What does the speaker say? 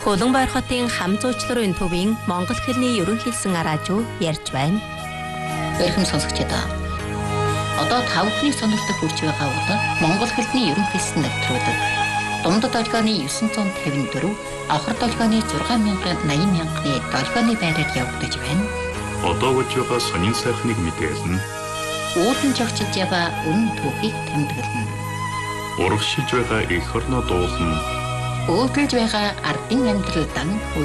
Хөлбөмбөр хотын хам зуучларын төвийн монгол хэлний ерөнхийлсэн араажуу ярьж байна. Эрхэм сонсогчдоо. Одоо тавхны сонирхолтой хүрч байгаа бол монгол хэлний ерөнхийлсэн нэвтрүүлэг. Дундад долгионы 954, авхар долгионы 6,80,000-ны долгионы байраар явагдаж байна. Одоо гэж байгаа сонин сайхныг мэдээлнэ. Уулын жогчж яваа өмнө түүхийг тэмдэглэнэ. Урагшиж байгаа эх орноо дуулна. Өөдрөж байгаа ардын амьдралдан